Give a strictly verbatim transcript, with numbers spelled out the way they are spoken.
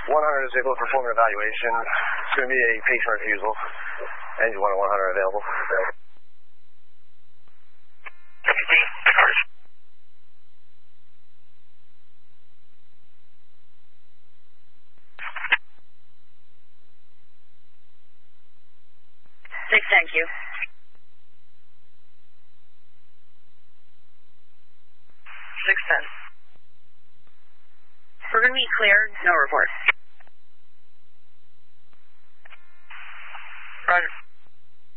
one hundred is able to perform an evaluation. It's going to be a patient refusal. Engine one and one hundred available. Six, thank you. Six, ten. We're going to be cleared. No report. Roger.